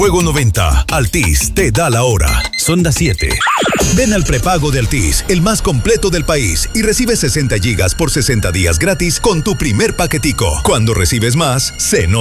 Juego 90. Altis te da la hora. Son las 7. Ven al prepago de Altis, el más completo del país, y recibe 60 gigas por 60 días gratis con tu primer paquetico. Cuando recibes más, se nota.